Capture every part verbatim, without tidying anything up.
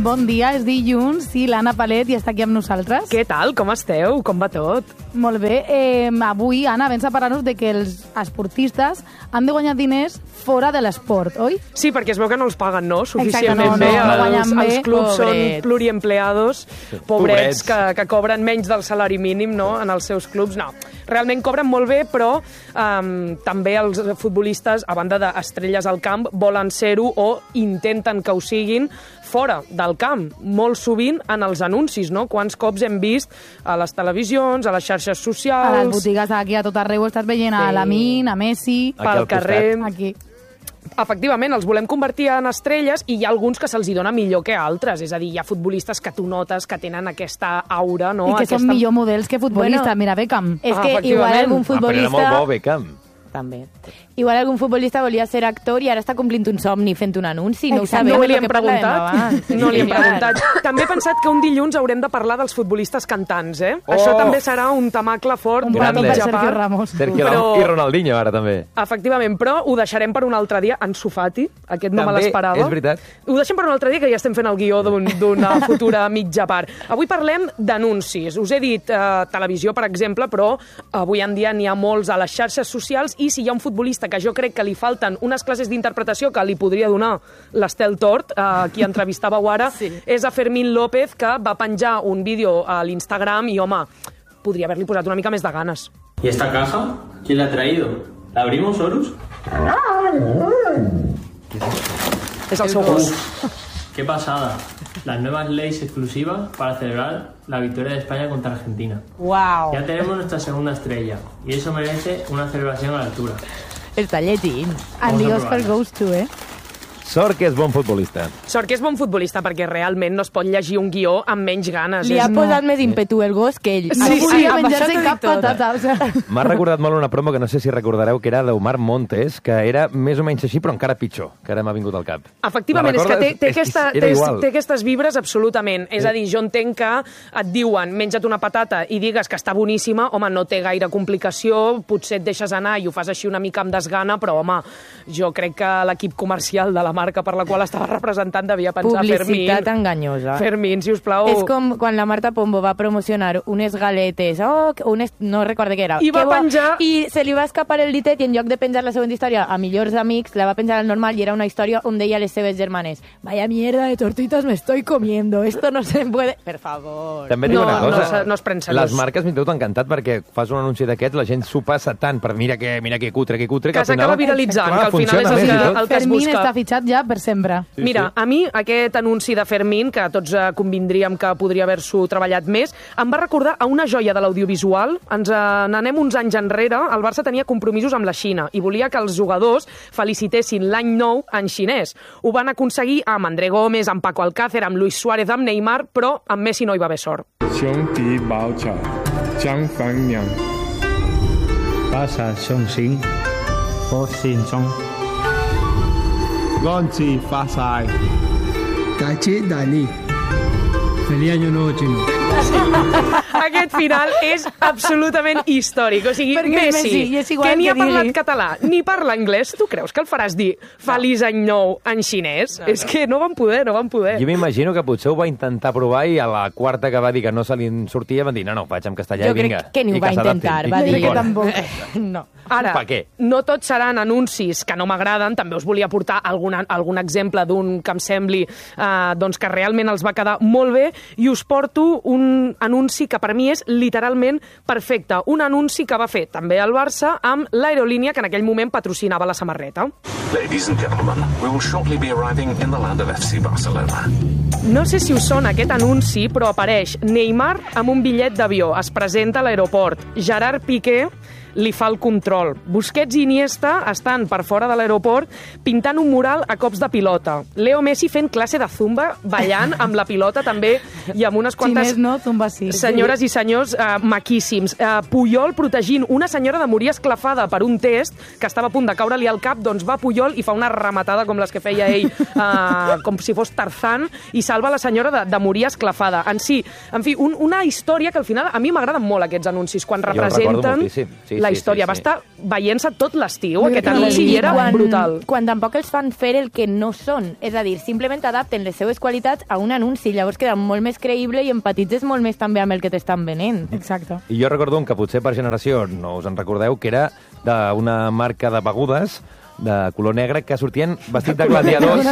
Bon dia, és dilluns i l'Anna Palet ja està aquí amb nosaltres. Què tal? Com esteu? Com va tot? Molt bé. Eh, avui, Anna, vens a parlar-nos de que els esportistes han de guanyar diners fora de l'esport, oi? Sí, perquè es veu que no els paguen, no? Suficientment Exacte, no, bé. no, no els, guanyen bé. els clubs Pobrets. són pluriempleados, pobrets, Pobrets. que, que cobren menys del salari mínim, no?, en els seus clubs. No, realment cobren molt bé, però um, també els futbolistes, a banda d'estrelles al camp, volen ser-ho o intenten que ho siguin fora del camp, molt sovint en els anuncis, no? Quants cops hem vist a les televisions, a les xarxes socials... A les botigues aquí a tot arreu estàs veient sí. a Lamin, a Messi... Pel carrer... Aquí. Efectivament, els volem convertir en estrelles i hi ha alguns que se'ls hi dona millor que altres. És a dir, hi ha futbolistes que tu notes que tenen aquesta aura, no? I que aquesta... són millor models que futbolistes. Bueno, Mira, Beckham. És Ah, que igual algun futbolista... Ah, però era molt bo, Beckham. També. Igual algun futbolista volia ser actor i ara està complint un somni fent un anunci. No ho Exacte. sabem. No li el hem que parlàvem preguntat. abans. No li hem Sí, preguntat. També he pensat que un dilluns haurem de parlar dels futbolistes cantants, eh? Oh! Això també serà un temacle fort Un durant petó per mitja Sergio part. Ramos. Sergio Però- Ramos i Ronaldinho, ara també. Efectivament, però ho deixarem per un altre dia. Ansu Fati, aquest no me També, l'esperava. és veritat. Ho deixem per un altre dia, que ja estem fent el guió d'un- d'una futura mitja part. Avui parlem d'anuncis. Us he dit eh, televisió, per exemple, però avui en dia n'hi ha molts a les xarxes socials i si hi ha un futbolista que jo crec que li falten unes classes d'interpretació que li podria donar l'Estel Tort, eh, qui entrevistàveu ara, sí. és a Fermín López, que va penjar un vídeo a l'Instagram i, home, podria haver-li posat una mica més de ganes. ¿Y esta caja? ¿Quién la ha traído? ¿La abrimos, Horus? És el seu gos. ¡Qué pasada! Las nuevas leyes exclusivas para celebrar la victoria de España contra Argentina. Uau. Ya tenemos nuestra segunda estrella y eso merece una celebración a la altura. Està lletint. And the Vamos a Oscar provar. goes to, eh? Sort que és bon futbolista. Sort que és bon futbolista, perquè realment no es pot llegir un guió amb menys ganes. Li És... ha posat més ímpetu el gos que ell. Sí, No sí, podia amb menjar-se això t'ho cap dic tot. patata. O sigui. M'ha recordat molt una promo que no sé si recordareu, que era d'Omar Montes, que era més o menys així, però encara pitjor, que ara m'ha vingut al cap. Efectivament, La és que té, recordes? té, És- aquesta, era té, igual. té aquestes vibres absolutament. És a dir, jo entenc que et diuen menja't una patata i digues que està boníssima, home, no té gaire complicació, potser et deixes anar i ho fas així una mica amb desgana, però, home, jo crec que l'equip comercial de la marca per la qual estava representant devia pensar Publicitat Fermín. enganyosa. Fermín, si us plau. És com quan la Marta Pombo va promocionar unes galetes, oh, unes, no recorde què era. I va que bo- penjar- I se li va escapar el ditet i en lloc de penjar la següent història a millors amics, la va penjar al normal i era una història on deia a les seves germanes vaya mierda de tortitas me estoy comiendo, esto no se puede... Per favor. També et dic No, una no cosa, se- no es pren seriós. les marques m'hi tot encantat perquè fas un anunci d'aquests, la gent s'ho passa tant per mira que, mira que cutre, que cutre, que, Que al final... s'acaba viralitzant, Clar, que al final funciona és el més que- i tot. el que es Fermín busca. està fitxat ja per sempre. Sí, Mira, sí. a mi aquest anunci de Fermín, que tots eh, convindríem que podria haver-s'ho treballat més, em va recordar a una joia de l'audiovisual. Ens eh, n'anem uns anys enrere, el Barça tenia compromisos amb la Xina i volia que els jugadors felicitessin l'any nou en xinès. Ho van aconseguir amb André Gómez, amb Paco Alcácer, amb Luis Suárez, amb Neymar, però amb Messi no hi va haver sort. 兄弟抱脚，将反娘。 巴萨雄心，我心中。 安置發晒。 大吉大利。 Feliz año nuevo chino. Aquest final és absolutament històric. O sigui, Perquè és Messi, Messi i és igual que ni que ha parlat digui. català ni parla anglès, tu creus que el faràs dir Feliç any nou en xinès? No, és no. que no van poder, no van poder. Jo m'imagino que potser ho va intentar provar i a la quarta que va dir que no se li en sortia van dir no, no, faig en castellà Jo i vinga. crec que ni ho I va s'adaptin. intentar, I- va i dir fora. tampoc. No. Ara, Per què? no tots seran anuncis que no m'agraden, també us volia portar algun, algun exemple d'un que em sembli eh, doncs que realment els va quedar molt bé i us porto un anunci que per mi és literalment perfecte. Un anunci que va fer també el Barça amb l'aerolínia que en aquell moment patrocinava la samarreta. Ladies and gentlemen, we will shortly be arriving in the land of F C Barcelona. No sé si us sona aquest anunci, però apareix Neymar amb un bitllet d'avió, es presenta a l'aeroport, Gerard Piqué li fa el control. Busquets i Iniesta estan per fora de l'aeroport pintant un mural a cops de pilota. Leo Messi fent classe de zumba, ballant amb la pilota també i amb unes quantes... Xinès no, zumba sí. Senyores i senyors eh, maquíssims. Eh, Puyol protegint una senyora de morir esclafada per un test que estava a punt de caure-li al cap, doncs va Puyol i fa una rematada com les que feia ell, eh, com si fos Tarzan, i salva la senyora de, de morir esclafada. En si, en fi, un, una història que al final a mi m'agraden molt aquests anuncis, quan Jo el recordo representen moltíssim, sí, la sí, història. sí, Va sí. estar veient-se tot l'estiu. Jo Aquest crec que anunci sí, era quan, brutal. Quan tampoc els fan fer el que no són. És a dir, simplement adapten les seves qualitats a un anunci. Llavors queda molt més creïble i empatitzes molt més també amb el que t'estan venent. Exacte. I jo recordo un que potser per generació no us en recordeu, que era d'una marca de begudes de color negre que sortien vestit de gladiadors.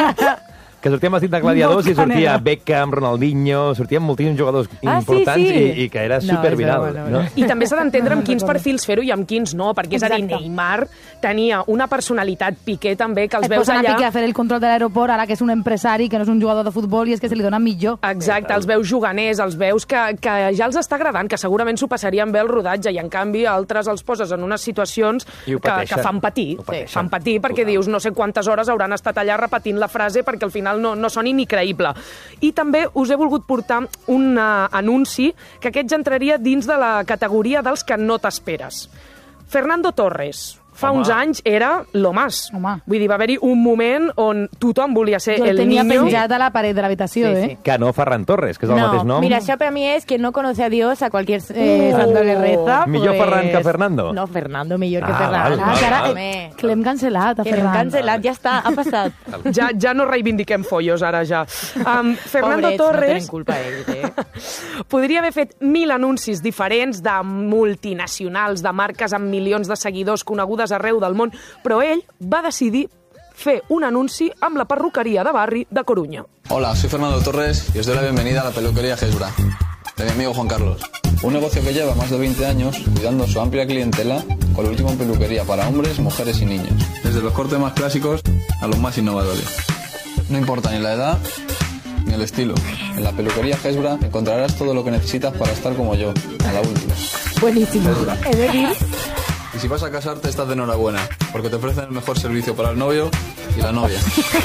que sortien vestit de gladiadors i sortia Beckham, Ronaldinho, sortien moltíssims jugadors Ah, sí, importants sí. I, i que era No, superviral. és bueno, No? bueno. I també s'ha d'entendre amb quins perfils fer-ho i amb quins no, perquè és a dir, Exacte. Neymar tenia una personalitat, Piqué també, que els Et veus posen a allà... Piqué a fer el control de l'aeroport, ara que és un empresari, que no és un jugador de futbol, i és que se li dona millor. Exacte, els veus juganers, els veus que, que ja els està agradant, que segurament s'ho passarien bé el rodatge, i en canvi altres els poses en unes situacions I ho que, pateixen. que fan patir. Ho pateixen. Fan patir perquè Total. dius no sé quantes hores hauran estat allà repetint la frase perquè al final no, no soni ni creïble. I també us he volgut portar un uh, anunci que aquest ja entraria dins de la categoria dels que no t'esperes. Fernando Torres. Fa Home. uns anys era lo más. Home. Vull dir, va haver-hi un moment on tothom volia ser Jo el el tenia niño. penjat a la paret de l'habitació, Sí, eh? sí. Que no Ferran Torres, que és el No, mateix nom. mira, això per mi és que no conoce a Dios, a cualquier eh, Uh, santo le reza. millor Ferran que Fernando. No, Fernando millor que Ah, Ferran. val, Ah, val, que ara val. eh, que l'hem cancel·lat, a Que l'hem Ferran. cancel·lat, ja està, ha passat. Ja, ja no reivindiquem follos, ara ja. Um, Fernando Pobrets, Torres no tenen culpa ells, eh? podria haver fet mil anuncis diferents de multinacionals, de marques amb milions de seguidors conegudes arreu del món, però ell va decidir fer un anunci amb la perruqueria de barri de Coruña. Hola, soy Fernando Torres y os doy la bienvenida a la peluquería Gesbra, de mi amigo Juan Carlos. Un negocio que lleva más de veinte años cuidando su amplia clientela con la última peluquería para hombres, mujeres y niños. Desde los cortes más clásicos a los más innovadores. No importa ni la edad ni el estilo. En la peluquería Gesbra encontrarás todo lo que necesitas para estar como yo, a la última. Buenísimo. He de dir Y si vas a casarte, estás de enhorabuena, porque te ofrecen el mejor servicio para el novio i la nòvia.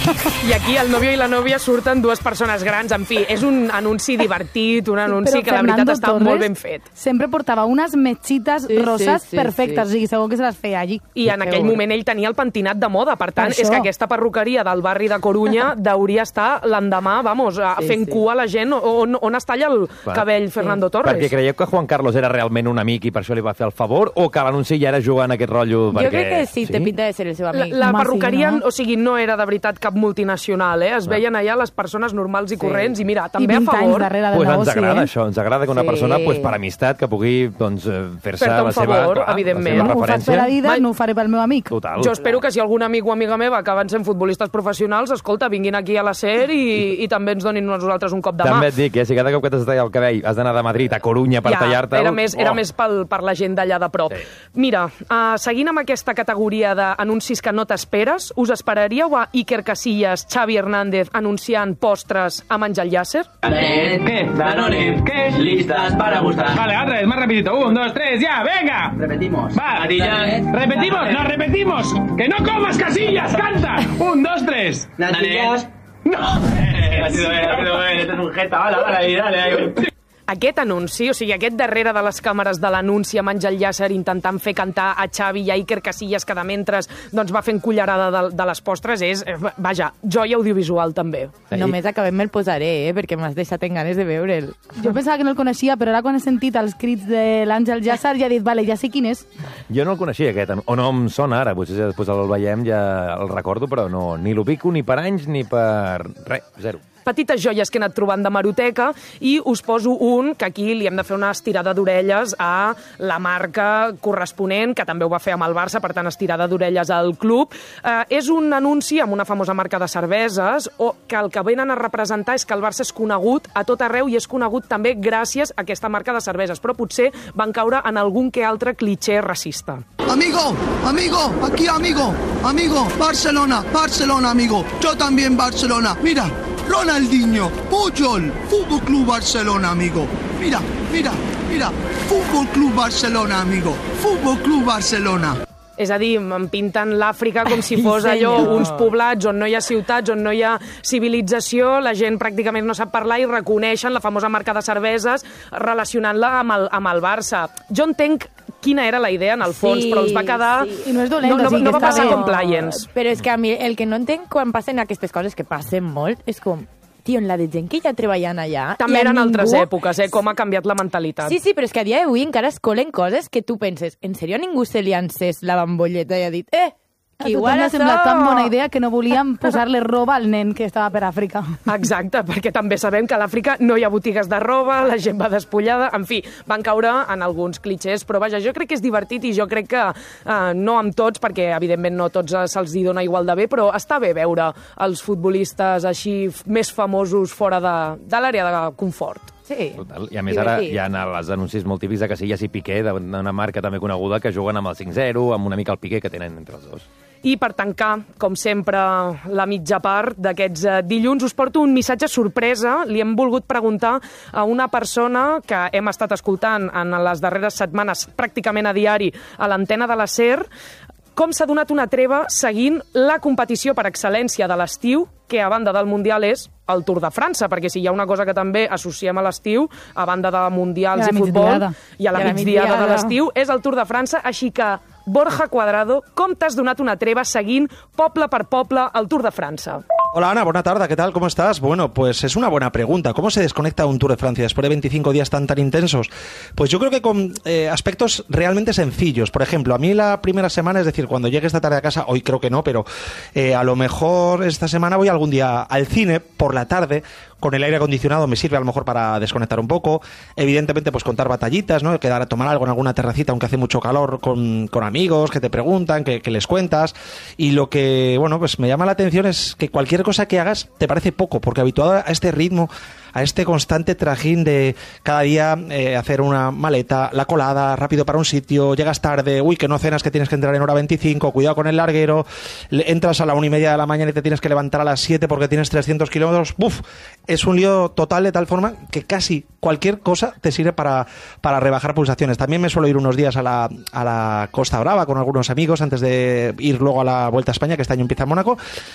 I aquí el nòvio i la nòvia surten dues persones grans. En fi, és un anunci divertit, un anunci Però que la veritat Fernando està Torres molt ben fet. sempre portava unes metxites Sí, roses sí, sí, perfectes, sí. o sigui, segur que se les feia allí. I en aquell Segur. moment ell tenia el pentinat de moda, per tant, Per és això. que aquesta perruqueria del barri de Corunya hauria estar l'endemà, vamos, Sí, fent sí. cua a la gent on, on es talla el Clar. cabell Fernando Torres. Perquè creieu que Juan Carlos era realment un amic i per això li va fer el favor, o que l'anunci ja era jugant aquest rotllo? Jo Perquè... crec que sí, té pinta de ser el seu La, amic. la Home, perruqueria, sí, no? o sigui, no era de veritat cap multinacional, eh? Es veien allà les persones normals i corrents i mira, I també a vint anys favor... darrere del Pues ens negoci, agrada eh? això, ens agrada que una Sí. persona, pues, per amistat, que pugui doncs, eh, fer-se Fer-te un la seva, favor, clar, evidentment. la seva No ho faig referència. per Adidas, Mai- no ho faré pel meu amic. Total. Jo espero que si algun amic o amiga meva acaben sent futbolistes professionals, escolta, vinguin aquí a la SER i, i també ens donin a nosaltres un cop de mà. També et dic, eh, si cada cop que t'has de tallar el cabell has d'anar de Madrid a Corunya per Ja, tallar-te'l... era més, era oh. més pel, per la gent d'allà de prop. Sí. Mira, uh, seguint amb aquesta categoria d'anuncis que no t'esperes, us esperaríeu a Iker Casillas, Xavi Hernández anunciant postres amb Àngel Llàcer? ¿Qué? Danone, ¿qué? Listas para gustar. Vale, otra vez, más rapidito. Un, dos, tres, ya, venga. Repetimos. Va. Natillas. Repetimos, no, repetimos. ¡Que no comas, Casillas! ¡Canta! Un, dos, tres. Natillas. No. Eh, ha sido bien, ha sido bien. Este es un jeta. Vale, vale, dale, dale. Aquest anunci, o sigui, aquest darrere de les càmeres de l'anunci amb Àngel Llàcer intentant fer cantar a Xavi i a Iker Casillas, que de mentre doncs, va fent cullerada de, de les postres, és, eh, vaja, joia audiovisual també. Només acabem me'l posaré, eh, perquè m'has deixat en ganes de veure'l. Jo pensava que no el coneixia, però ara quan he sentit els crits de l'Àngel Llàcer ja he dit, vale, ja sé quin és. Jo no el coneixia, aquest, o no em sona ara, potser després el veiem ja el recordo, però no, ni l'ubico ni per anys ni per res, zero. Petites joies que he anat trobant de Maroteca i us poso un que aquí li hem de fer una estirada d'orelles a la marca corresponent, que també ho va fer amb el Barça, per tant, estirada d'orelles al club. Eh, és un anunci amb una famosa marca de cerveses o que el que venen a representar és que el Barça és conegut a tot arreu i és conegut també gràcies a aquesta marca de cerveses, però potser van caure en algun que altre cliché racista. Amigo, amigo, aquí amigo, amigo, Barcelona, Barcelona, amigo. Yo también Barcelona. Mira, Ronaldinho, Puyol, Fútbol Club Barcelona, amigo. Mira, mira, mira, Fútbol Club Barcelona, amigo. Fútbol Club Barcelona. És a dir, em pinten l'Àfrica com si fos Ai, allò, senyor. uns poblats on no hi ha ciutats, on no hi ha civilització, la gent pràcticament no sap parlar i reconeixen la famosa marca de cerveses relacionant-la amb, el, amb el Barça. Jo entenc quina era la idea en el fons, Sí, però els va quedar... sí. I no és dolent, no, no, o sigui no que va està passar bé. compliance. Però és que a mi el que no entenc quan passen aquestes coses, que passen molt, és com... tio, en la de gent que hi ha treballant allà... També eren ningú... altres èpoques, eh? Com ha canviat la mentalitat. Sí, sí, però és que a dia d'avui encara es colen coses que tu penses, en sèrio a ningú se li ha encès la bambolleta i ha dit, eh, que igual m'ha això... semblat tan bona idea que no volíem posar-li roba al nen que estava per Àfrica. Exacte, perquè també sabem que a l'Àfrica no hi ha botigues de roba, la gent va despullada, en fi, van caure en alguns clichés, però vaja, jo crec que és divertit i jo crec que eh, no amb tots, perquè evidentment no tots se'ls hi dona igual de bé, però està bé veure els futbolistes així més famosos fora de, de l'àrea de confort. Sí. Total. I a més ara hi ha els anuncis molt típics de Casillas i Piqué, d'una marca també coneguda, que juguen amb el cinc zero, amb una mica el Piqué que tenen entre els dos. I per tancar, com sempre, la mitja part d'aquests eh, dilluns, us porto un missatge sorpresa. Li hem volgut preguntar a una persona que hem estat escoltant en les darreres setmanes pràcticament a diari a l'antena de la SER, com s'ha donat una treva seguint la competició per excel·lència de l'estiu, que a banda del Mundial és el Tour de França, perquè si hi ha una cosa que també associem a l'estiu, a banda de mundials i, i futbol, i a la, la migdiada de l'estiu, és el Tour de França, així que, Borja Cuadrado, com t'has donat una treva seguint poble per poble el Tour de França? Hola Ana, buena tarde, ¿qué tal? ¿Cómo estás? Bueno, pues es una buena pregunta. ¿Cómo se desconecta un Tour de Francia después de veinticinco días tan tan intensos? Pues yo creo que con eh, aspectos realmente sencillos. Por ejemplo, a mí la primera semana, es decir, cuando llegue esta tarde a casa, hoy creo que no, pero eh, a lo mejor esta semana voy algún día al cine por la tarde. Con el aire acondicionado me sirve a lo mejor para desconectar un poco. Evidentemente, pues contar batallitas, ¿no? Quedar a tomar algo en alguna terracita, aunque hace mucho calor, con, con amigos que te preguntan, que, que les cuentas. Y lo que, bueno, pues me llama la atención es que cualquier cosa que hagas te parece poco, porque habituado a este ritmo, a este constante trajín de cada día eh, hacer una maleta, la colada, rápido para un sitio, llegas tarde, uy, que no cenas, que tienes que entrar en hora veinticinco, cuidado con el larguero, entras a la una y media de la mañana y te tienes que levantar a las siete porque tienes trescientos kilómetros, ¡buf! Es un lío total de tal forma que casi cualquier cosa te sirve para, para rebajar pulsaciones. También me suelo ir unos días a la, a la Costa Brava con algunos amigos antes de ir luego a la Vuelta a España, que este año empieza en Mónaco.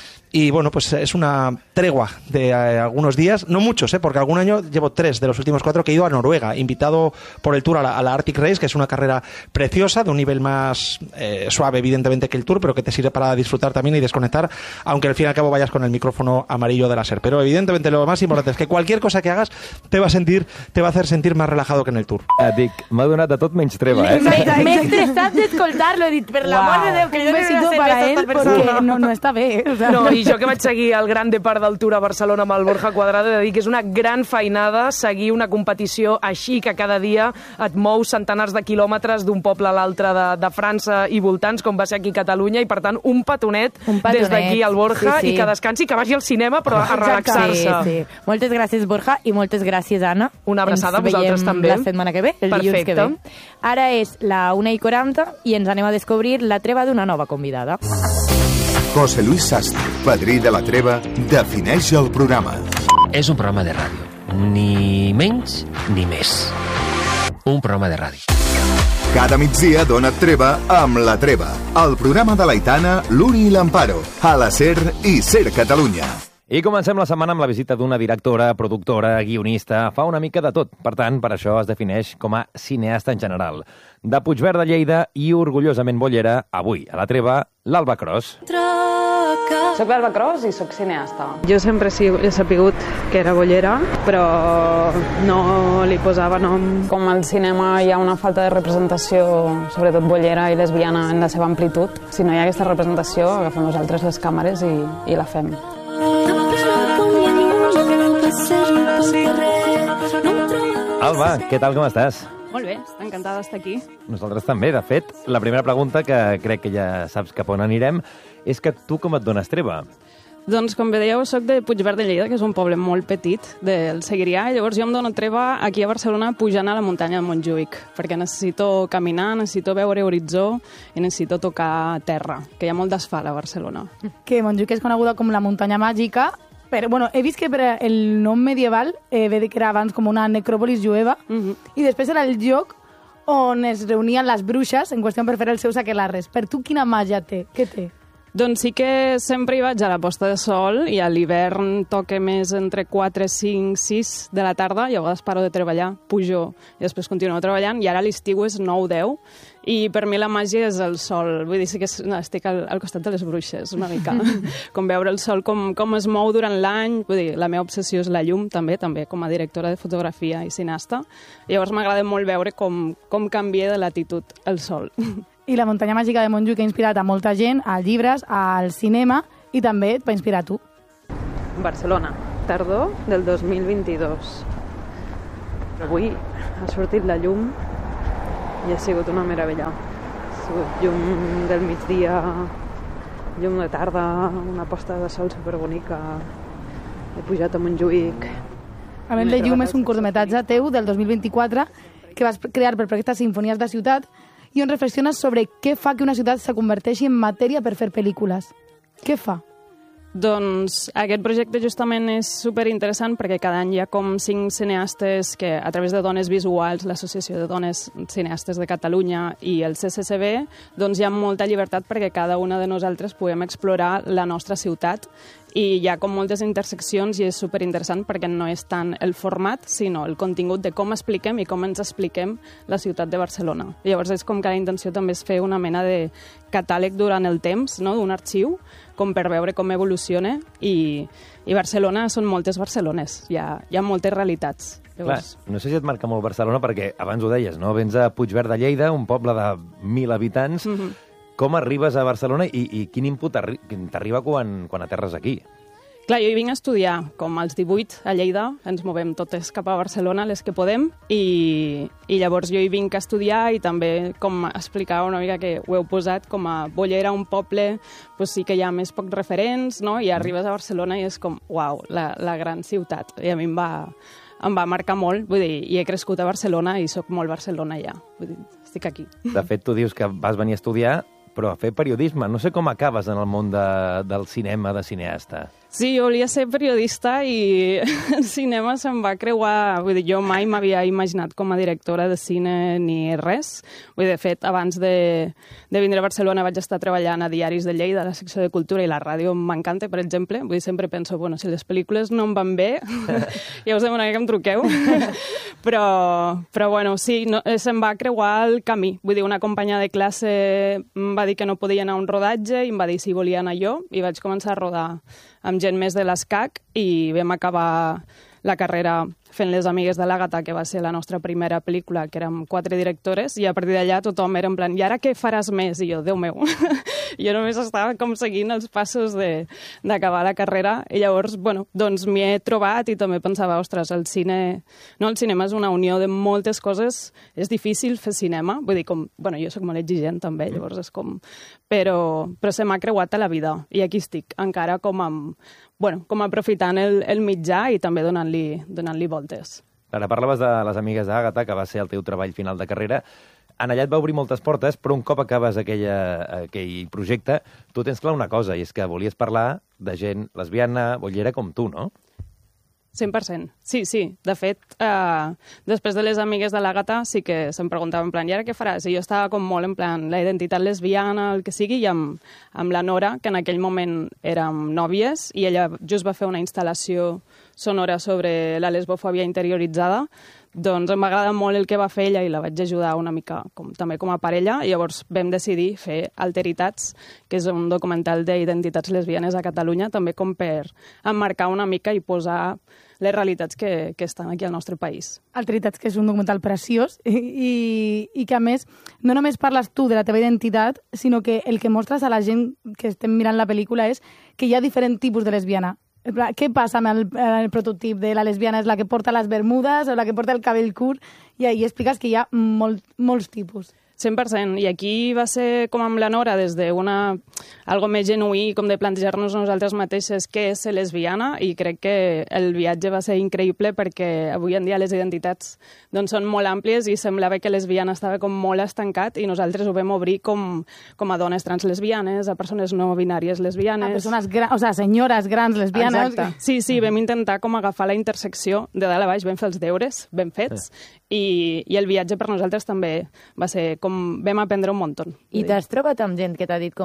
Y bueno, pues es una tregua de eh, algunos días, no muchos, ¿eh? Porque algún año llevo tres de los últimos cuatro que he ido a Noruega, invitado por el Tour a la, a la Arctic Race, que es una carrera preciosa, de un nivel más eh, suave, evidentemente, que el Tour, pero que te sirve para disfrutar también y desconectar, aunque al fin y al cabo vayas con el micrófono amarillo de la SER. Pero evidentemente lo más importante es que cualquier cosa que hagas te va a sentir, te va a hacer sentir más relajado que en el Tour. Eh, dic, m'ha donat de tot menys treva, eh? M'he estressat d'escoltar-lo, he dit, per l'amor de Déu, que jo un besito para él, porque no, no està bé. O sea, no, i jo que vaig seguir el grande part del Tour a Barcelona amb el Borja Cuadrado, he de dir que és una gran feinada seguir una competició així, que cada dia et mous centenars de quilòmetres d'un poble a l'altre de, de França i voltants, com va ser aquí a Catalunya, i per tant un petonet, un petonet des d'aquí al Borja, sí, sí. I que descansi, que vagi al cinema, però a relaxar-se. Sí, sí. Moltes gràcies, Borja, i moltes gràcies, Anna. Una abraçada a vosaltres també. La setmana que ve, el Perfecte. dilluns que ve. Ara és la una i quaranta i ens anem a descobrir la treva d'una nova convidada. José Luis Sastre, padrí de la treva, defineix el programa. És un programa de ràdio, ni menys ni més. Un programa de ràdio. Cada migdia dona treva amb La Treva, el programa de l'Aitana, l'Uni i l'Amparo, a la SER i SER Catalunya. I comencem la setmana amb la visita d'una directora, productora, guionista, fa una mica de tot. Per tant, per això es defineix com a cineasta en general. De Puigverd de Lleida i orgullosament bollera, avui, a La Treva, l'Alba Cros. Soc l'Alba Cros i soc cineasta. Jo sempre he sapigut que era bollera, però no li posava nom. Com al cinema hi ha una falta de representació, sobretot bollera i lesbiana en la seva amplitud, si no hi ha aquesta representació, agafem nosaltres les càmeres i, i la fem. Alba, què tal, com estàs? Molt bé, encantada d'estar aquí. Nosaltres també, de fet. La primera pregunta, que crec que ja saps cap on anirem, és que tu com et dones treva? Doncs, com bé dèieu, soc de Puigverd de Lleida, que és un poble molt petit del Segrià, i llavors jo em dono treva aquí a Barcelona pujant a la muntanya de Montjuïc, perquè necessito caminar, necessito veure horitzó i necessito tocar terra, que hi ha molt d'asfalt a Barcelona. Que Montjuïc és coneguda com la muntanya màgica, però bueno, he vist que per el nom medieval eh, ve que era abans com una necròpolis jueva, uh-huh. I després era el lloc on es reunien les bruixes en qüestió per fer els seus aquelarres. Per tu, quina màgia té? Què té? Doncs sí que sempre hi vaig a la posta de sol i a l'hivern toque més entre quatre, cinc, sis de la tarda i a vegades paro de treballar, pujo i després continuo treballant i ara l'estiu és nou deu i per mi la màgia és el sol. Vull dir, sí que estic al, al costat de les bruixes una mica. Com veure el sol com, com es mou durant l'any. Vull dir, la meva obsessió és la llum també, també com a directora de fotografia i cineasta. I llavors m'agrada molt veure com, com canvia de latitud el sol. I la muntanya màgica de Montjuïc ha inspirat a molta gent, a llibres, al cinema, i també et va inspirar a tu. Barcelona, tardor del dos mil vint-i-dos. Avui ha sortit la llum i ha sigut una meravella. Ha sigut llum del migdia, llum de tarda, una posta de sol superbonica. He pujat a Montjuïc. A més, la llum és un curtmetratge teu del dos mil vint-i-quatre que vas crear per projecte Sinfonies de Ciutat i on reflexiones sobre què fa que una ciutat se converteixi en matèria per fer pel·lícules. Què fa? Doncs aquest projecte justament és superinteressant perquè cada any hi ha com cinc cineastes que a través de Dones Visuals, l'Associació de Dones Cineastes de Catalunya i el C C C B, doncs hi ha molta llibertat perquè cada una de nosaltres puguem explorar la nostra ciutat i hi ha com moltes interseccions i és superinteressant perquè no és tant el format, sinó el contingut de com expliquem i com ens expliquem la ciutat de Barcelona. I llavors és com que la intenció també és fer una mena de catàleg durant el temps, no?, d'un arxiu, com per veure com evoluciona i, i Barcelona són moltes Barcelones, hi ha, hi ha moltes realitats. Llavors... Clar, no sé si et marca molt Barcelona perquè abans ho deies, no? Vens a Puigverd de Lleida, un poble de mil habitants. Mm-hmm. Com arribes a Barcelona i, i quin input t'arriba quan, quan aterres aquí? Clar, jo hi vinc a estudiar, com als divuit a Lleida, ens movem totes cap a Barcelona, les que podem, i, i llavors jo hi vinc a estudiar i també, com explicava una mica que ho heu posat, com a Bollera, un poble, doncs sí que hi ha més pocs referents, no? I arribes a Barcelona i és com, uau, la, la gran ciutat. I a mi em va, em va marcar molt, vull dir, i he crescut a Barcelona i sóc molt Barcelona ja, vull dir, estic aquí. De fet, tu dius que vas venir a estudiar, però a fer periodisme. No sé com acabes en el món de, del cinema, de cineasta. Sí, jo volia ser periodista i el cinema se'm va creuar... Vull dir, jo mai m'havia imaginat com a directora de cine ni res. Vull dir, de fet, abans de, de vindre a Barcelona vaig estar treballant a Diaris de Lleida, a la secció de Cultura, i la ràdio m'encanta, per exemple. Vull dir, sempre penso, bueno, si les pel·lícules no em van bé, ja us demanaria que em truqueu. però, però, bueno, sí, no, se'm va creuar el camí. Vull dir, una companya de classe em va dir que no podia anar a un rodatge i em va dir si volia anar jo, i vaig començar a rodar amb gent més de l'ESCAC i vam acabar la carrera fent Les amigues de l'Àgata, que va ser la nostra primera pel·lícula, que érem quatre directores, i a partir d'allà tothom era en plan, i ara què faràs més? I jo, Déu meu, jo només estava com seguint els passos d'acabar la carrera, i llavors, bueno, doncs m'hi he trobat i també pensava, ostres, el cine... No, el cinema és una unió de moltes coses, és difícil fer cinema, vull dir, com... Bueno, jo sóc molt exigent també, llavors és com... Però, però se m'ha creuat a la vida, i aquí estic, encara com amb... Bueno, com aprofitant el, el mitjà i també donant-li donant-li voltes. Ara parlaves de Les amigues d'Àgata, que va ser el teu treball final de carrera. En allà et va obrir moltes portes, però un cop acabes aquella, aquell projecte, tu tens clar una cosa, i és que volies parlar de gent lesbiana, bollera com tu, no? cent per cent. Sí, sí. De fet, eh, després de Les amigues de l'Àgata sí que se'm preguntava en plan, i ara què faràs? I jo estava com molt en plan, la identitat lesbiana, el que sigui, i amb, amb la Nora, que en aquell moment érem nòvies, i ella just va fer una instal·lació sonora sobre la lesbofòbia interioritzada, doncs em va agradar molt el que va fer ella i la vaig ajudar una mica com, també com a parella, i llavors vam decidir fer Alteritats, que és un documental d'identitats lesbianes a Catalunya, també com per emmarcar una mica i posar les realitats que, que estan aquí al nostre país. Alteritats, que és un documental preciós i, i, i que, a més, no només parles tu de la teva identitat, sinó que el que mostres a la gent que estem mirant la pel·lícula és que hi ha diferents tipus de lesbiana. Què passa amb el, el prototip de la lesbiana? És la que porta les bermudes o la que porta el cabell curt? I ahí expliques que hi ha molt, molts tipus. cent per cent. I aquí va ser com amb la Nora, des d'una... algo més genuí, com de plantejar-nos nosaltres mateixes què és ser lesbiana, i crec que el viatge va ser increïble perquè avui en dia les identitats doncs, són molt àmplies i semblava que lesbiana estava com molt estancat i nosaltres ho vam obrir com, com a dones translesbianes, a persones no binàries lesbianes. A persones grans, o sigui, senyores grans lesbianes. Exacte. Sí, sí, vam intentar com agafar la intersecció de dalt a baix, vam fer els deures ben fets, i, i el viatge per nosaltres també va ser com... vam aprendre un munt. I t'has trobat amb gent que t'ha dit com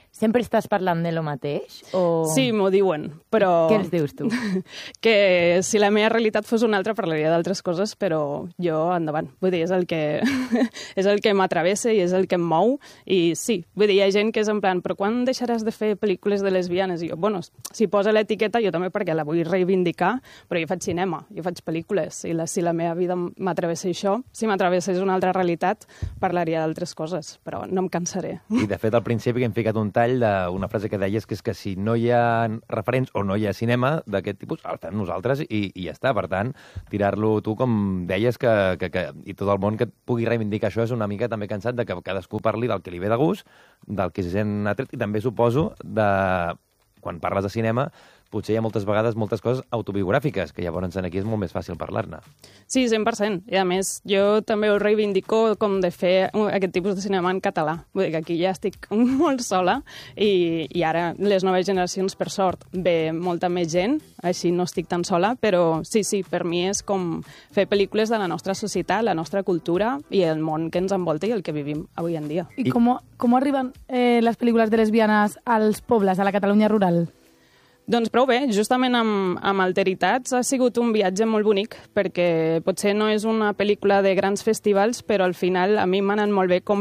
sempre estàs parlant de lo mateix? O... Sí, m'ho diuen, però... Què els dius tu? Que si la meva realitat fos una altra parlaria d'altres coses, però jo endavant. Vull dir, és el que, és el que m'atravessa i és el que em mou. I sí, vull dir, hi ha gent que és en plan, però quan deixaràs de fer pel·lícules de lesbianes? I jo, bueno, si posa l'etiqueta, jo també perquè la vull reivindicar, però jo faig cinema, jo faig pel·lícules, i la, si la meva vida m'atravessa això, si m'atravessés una altra realitat, parlaria d'altres coses, però no em cansaré. I de fet, al principi que hem ficat un tall d'una frase que deies, que és que si no hi ha referents o no hi ha cinema d'aquest tipus, el fem nosaltres i, i ja està. Per tant, tirar-lo tu, com deies, que, que, que, i tot el món que et pugui reivindicar això és una mica també cansat de que cadascú parli del que li ve de gust, del que se sent atret, i també suposo de... quan parles de cinema, potser hi ha moltes vegades moltes coses autobiogràfiques, que llavors aquí és molt més fàcil parlar-ne. Sí, cent per cent. I a més, jo també ho reivindico com de fer aquest tipus de cinema en català. Vull dir que aquí ja estic molt sola i, i ara les noves generacions, per sort, ve molta més gent, així no estic tan sola, però sí, sí, per mi és com fer pel·lícules de la nostra societat, la nostra cultura i el món que ens envolta i el que vivim avui en dia. I, I... com, com arriben eh, les pel·lícules de lesbianes als pobles, a la Catalunya rural? Doncs prou bé, justament amb, amb Alteritats ha sigut un viatge molt bonic, perquè potser no és una pel·lícula de grans festivals, però al final a mi m'ha anat molt bé com